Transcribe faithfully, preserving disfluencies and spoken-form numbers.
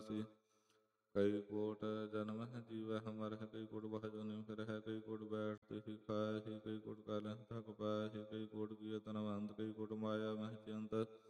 ਬਿਆਸੀ। ਕਈ ਕੋਟ ਜਨਮ ਹੈ ਜੀਵੈ ਮਰਹਿ, ਕਈ ਕੋਟ ਬਹੁ ਜਨਮ ਫਿਰਹਿ, ਕਈ ਕੋਟ ਬੈਠ ਹੀ ਖਾਇ, ਕਈ ਕੋਟ ਕਾਲਹਿ ਥਕ ਪਾਇ, ਕਈ ਕੋਟ ਕੀਏ ਤਨਵੰਤ, ਕਈ ਕੋਟ ਮਾਇਆ ਮਹਿ ਚਿੰਤ।